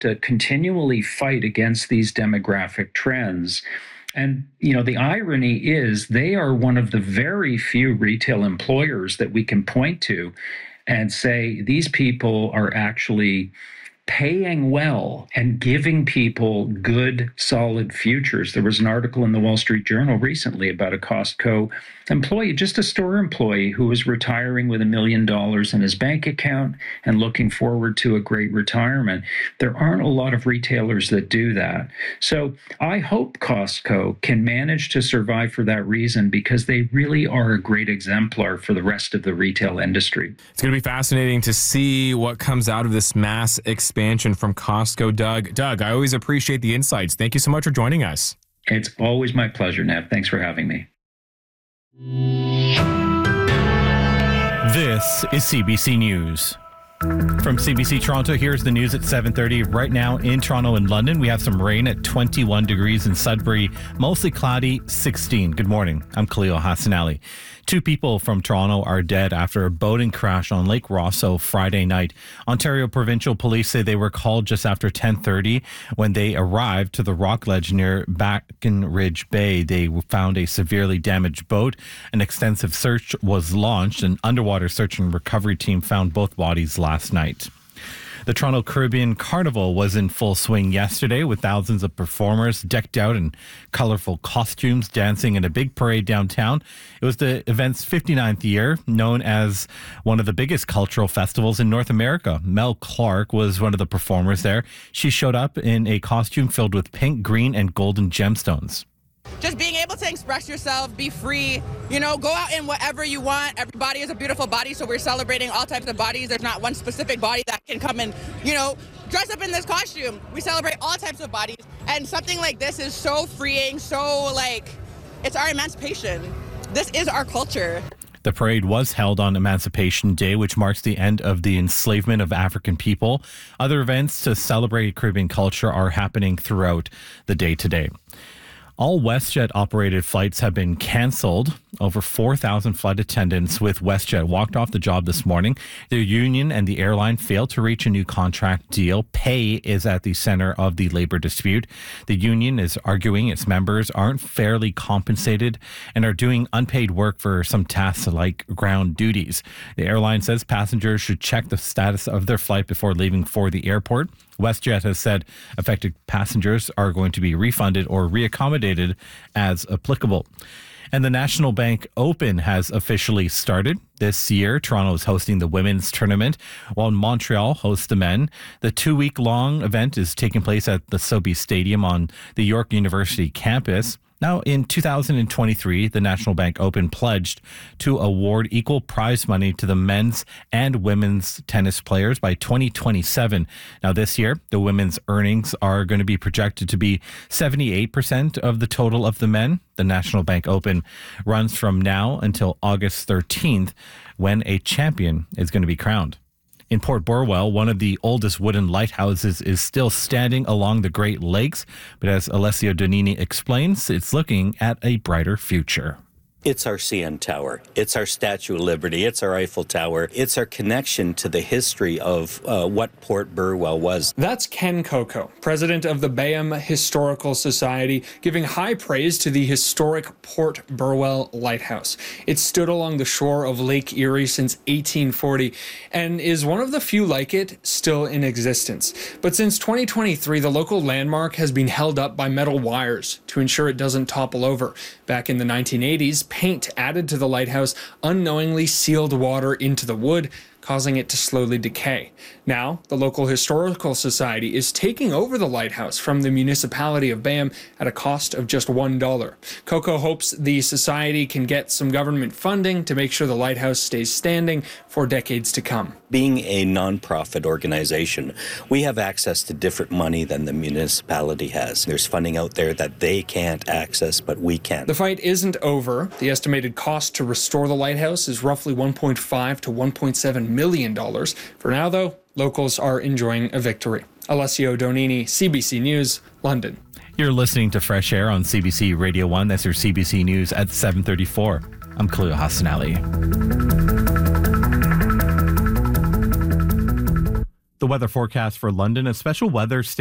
to continually fight against these demographic trends. And, the irony is they are one of the very few retail employers that we can point to and say these people are actually paying well and giving people good, solid futures. There was an article in the Wall Street Journal recently about a Costco employee, just a store employee, who was retiring with $1 million in his bank account and looking forward to a great retirement. There aren't a lot of retailers that do that. So I hope Costco can manage to survive for that reason, because they really are a great exemplar for the rest of the retail industry. It's going to be fascinating to see what comes out of this mass expansion from Costco. Doug, I always appreciate the insights. Thank you so much for joining us. It's always my pleasure, Nev. Thanks for having me. This is CBC News. From CBC Toronto, here's the news at 7:30. Right now in Toronto and London, we have some rain at 21 degrees in Sudbury, mostly cloudy, 16. Good morning. I'm Khalil Hassanali. 2 people from Toronto are dead after a boating crash on Lake Rosso Friday night. Ontario Provincial Police say they were called just after 10:30 when they arrived to the rock ledge near Breckenridge Bay. They found a severely damaged boat. An extensive search was launched. An underwater search and recovery team found both bodies last night. The Toronto Caribbean Carnival was in full swing yesterday, with thousands of performers decked out in colorful costumes, dancing in a big parade downtown. It was the event's 59th year, known as one of the biggest cultural festivals in North America. Mel Clark was one of the performers there. She showed up in a costume filled with pink, green, and golden gemstones. Just being able to express yourself, be free, go out in whatever you want. Everybody is a beautiful body, so we're celebrating all types of bodies. There's not one specific body that can come and, dress up in this costume. We celebrate all types of bodies, and something like this is so freeing, it's our emancipation. This is our culture. The parade was held on Emancipation Day, which marks the end of the enslavement of African people. Other events to celebrate Caribbean culture are happening throughout the day today. All WestJet operated flights have been canceled. Over 4,000 flight attendants with WestJet walked off the job this morning. Their union and the airline failed to reach a new contract deal. Pay is at the center of the labor dispute. The union is arguing its members aren't fairly compensated and are doing unpaid work for some tasks like ground duties. The airline says passengers should check the status of their flight before leaving for the airport. WestJet has said affected passengers are going to be refunded or reaccommodated as applicable. And the National Bank Open has officially started. This year, Toronto is hosting the women's tournament, while Montreal hosts the men. The 2-week-long event is taking place at the Sobeys Stadium on the York University campus. Now, in 2023, the National Bank Open pledged to award equal prize money to the men's and women's tennis players by 2027. Now, this year, the women's earnings are going to be projected to be 78% of the total of the men. The National Bank Open runs from now until August 13th, when a champion is going to be crowned. In Port Burwell, one of the oldest wooden lighthouses is still standing along the Great Lakes. But as Alessio Donini explains, it's looking at a brighter future. It's our CN Tower. It's our Statue of Liberty. It's our Eiffel Tower. It's our connection to the history of what Port Burwell was. That's Ken Coco, president of the Bayham Historical Society, giving high praise to the historic Port Burwell Lighthouse. It stood along the shore of Lake Erie since 1840 and is one of the few like it still in existence. But since 2023, the local landmark has been held up by metal wires to ensure it doesn't topple over. Back in the 1980s, paint added to the lighthouse unknowingly sealed water into the wood, causing it to slowly decay. Now, the local historical society is taking over the lighthouse from the municipality of Bayham at a cost of just $1. Coco hopes the society can get some government funding to make sure the lighthouse stays standing for decades to come. Being a nonprofit organization, we have access to different money than the municipality has. There's funding out there that they can't access, but we can. The fight isn't over. The estimated cost to restore the lighthouse is roughly $1.5 to $1.7 million. For now, though, locals are enjoying a victory. Alessio Donini, CBC News, London. You're listening to Fresh Air on CBC Radio 1. That's your CBC News at 7:34. I'm Khalil Hassanali. The weather forecast for London, a special weather